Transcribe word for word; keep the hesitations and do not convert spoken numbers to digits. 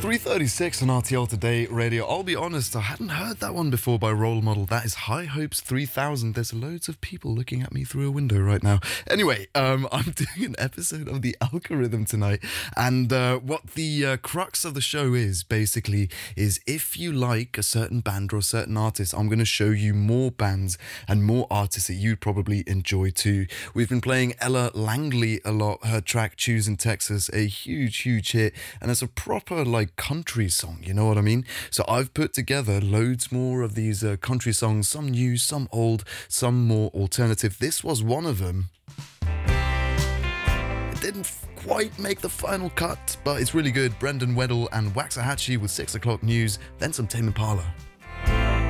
three thirty-six on R T L Today Radio. I'll be honest, I hadn't heard that one before by Role Model. That is High Hopes three thousand. There's loads of people looking at me through a window right now. Anyway, um, I'm doing an episode of The Algorithm tonight, and uh, what the uh, crux of the show is, basically, is if you like a certain band or a certain artist, I'm going to show you more bands and more artists that you'd probably enjoy too. We've been playing Ella Langley a lot, her track Choosing Texas, a huge, huge hit, and it's a proper, like, country song, you know what I mean? So I've put together loads more of these uh, country songs, some new, some old, some more alternative. This was one of them. It didn't quite make the final cut, but it's really good. Brendan Weddle and Waxahachie with six o'clock news, then some Tame Impala.